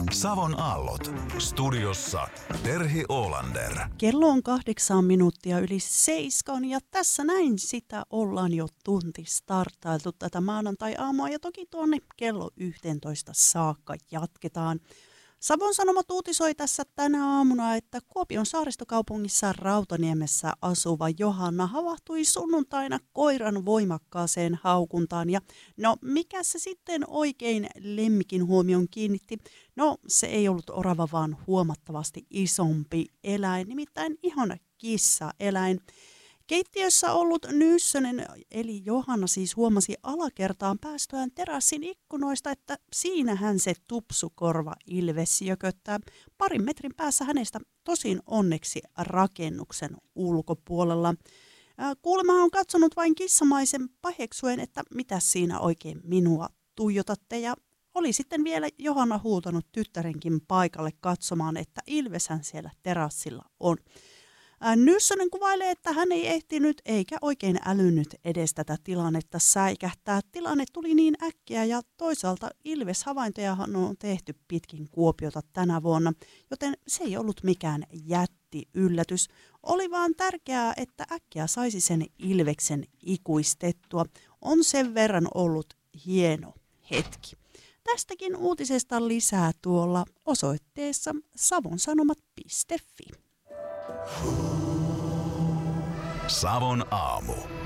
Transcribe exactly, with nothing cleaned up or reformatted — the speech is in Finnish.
Savon aallot. Studiossa Terhi Oolander. Kello on kahdeksan minuuttia yli seiskan ja tässä näin sitä ollaan jo tunti startailtu tätä maanantai-aamua ja toki tuonne kello yhteentoista saakka jatketaan. Savon Sanomat uutisoi tässä tänä aamuna, että Kuopion saaristokaupungissa Rautaniemessä asuva Johanna havahtui sunnuntaina koiran voimakkaaseen haukuntaan. Ja no, mikä se sitten oikein lemmikin huomion kiinnitti? No, se ei ollut orava, vaan huomattavasti isompi eläin, nimittäin ihan kissaeläin. Keittiössä ollut Nyssönen, eli Johanna siis huomasi alakertaan päästöään terassin ikkunoista, että siinähän se tupsukorva ilves jököttää parin metrin päässä hänestä, tosin onneksi rakennuksen ulkopuolella. Kuulemma on katsonut vain kissamaisen paheksuen, että mitä siinä oikein minua tuijotatte, ja oli sitten vielä Johanna huutanut tyttärenkin paikalle katsomaan, että ilveshän siellä terassilla on. Nyssönen kuvailee, että hän ei ehtinyt eikä oikein älynyt edes tätä tilannetta säikähtää. Tilanne tuli niin äkkiä ja toisaalta ilveshavaintojahan on tehty pitkin Kuopiota tänä vuonna, joten se ei ollut mikään jätti yllätys. Oli vaan tärkeää, että äkkiä saisi sen ilveksen ikuistettua. On sen verran ollut hieno hetki. Tästäkin uutisesta lisää tuolla osoitteessa savonsanomat piste fi. Savon aamu.